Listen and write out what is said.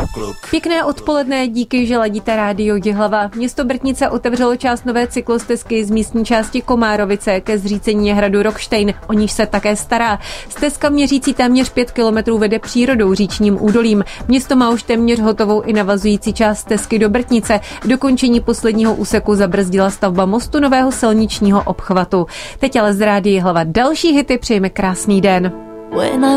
Pěkné odpoledne, díky, že ladíte rádio Jihlava. Město Brtnice otevřelo část nové cyklostezky z místní části Komárovice ke zřícení hradu Rockštejn, o níž se také stará. Stezka měřící téměř 5 kilometrů vede přírodou říčním údolím. Město má už téměř hotovou i navazující část stezky do Brtnice. Dokončení posledního úseku zabrzdila stavba mostu nového silničního obchvatu. Teď ale z rádia Jihlava další hity, přejeme krásný den.